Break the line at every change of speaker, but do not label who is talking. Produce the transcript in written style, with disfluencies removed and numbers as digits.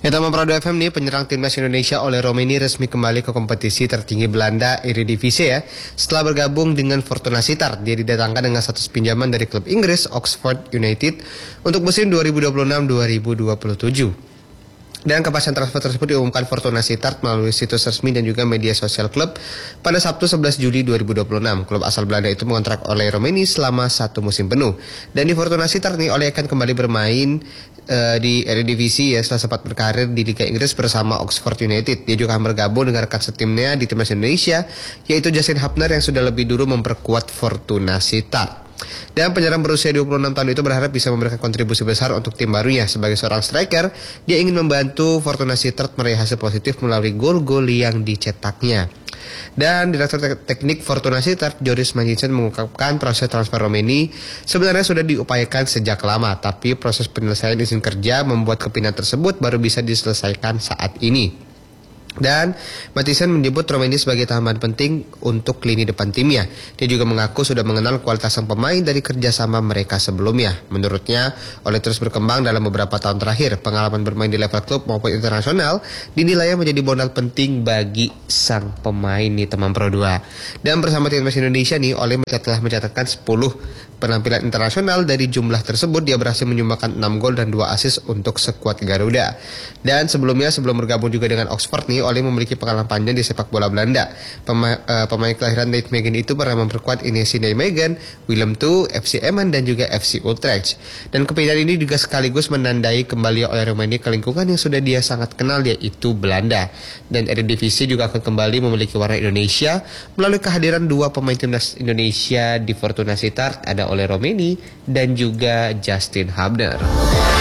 Ya, Taman Prado FM nih, penyerang timnas Indonesia oleh Romeni resmi kembali ke kompetisi tertinggi Belanda Eredivisie ya. Setelah bergabung dengan Fortuna Sittard, dia didatangkan dengan status pinjaman dari klub Inggris Oxford United untuk musim 2026-2027. Dan kepastian transfer tersebut diumumkan Fortuna Sittard melalui situs resmi dan juga media sosial klub pada Sabtu 11 Juli 2026. Klub asal Belanda itu mengontrak Oleh Romeni selama 1 musim penuh. Dan di Fortuna Sittard nih, Oleh akan kembali bermain di Eredivisie ya, setelah sempat berkarir di Liga Inggris bersama Oxford United. Dia juga akan bergabung dengan rekan setimnya di timnas Indonesia, yaitu Justin Hubner yang sudah lebih dulu memperkuat Fortuna Sittard. Dan penyerang berusia 26 tahun itu berharap bisa memberikan kontribusi besar untuk tim barunya. Sebagai seorang striker, dia ingin membantu Fortuna Sittard meraih hasil positif melalui gol-gol yang dicetaknya. Dan Direktur Teknik Fortuna Sittard, Joris Manjinsen, mengungkapkan proses transfer Romeni sebenarnya sudah diupayakan sejak lama, tapi proses penyelesaian izin kerja membuat kepindahan tersebut baru bisa diselesaikan saat ini. Dan Matthijssen menyebut Romeni sebagai tambahan penting untuk lini depan timnya. Dia juga mengaku sudah mengenal kualitas sang pemain dari kerjasama mereka sebelumnya. Menurutnya, Oleh terus berkembang dalam beberapa tahun terakhir. Pengalaman bermain di level klub maupun internasional dinilai menjadi modal penting bagi sang pemain nih, teman Pro 2. Dan bersama timnas Indonesia nih, Oleh telah mencatatkan 10 penampilan internasional. Dari jumlah tersebut, dia berhasil menyumbangkan 6 gol dan 2 assist untuk skuad Garuda. Dan sebelum bergabung juga dengan Oxford nih, Oleh memiliki pengalaman panjang di sepak bola Belanda. Pemain kelahiran Nijmegen itu pernah memperkuat Inesi Nijmegen, Willem II, FC Emmen dan juga FC Utrecht. Dan kepindahan ini juga sekaligus menandai kembali Oleh Romeni ke lingkungan yang sudah dia sangat kenal, yaitu Belanda. Dan Eredivisie juga akan kembali memiliki warna Indonesia melalui kehadiran 2 pemain timnas Indonesia di Fortuna Sittard, ada Oleh Romeni dan juga Justin Hubner.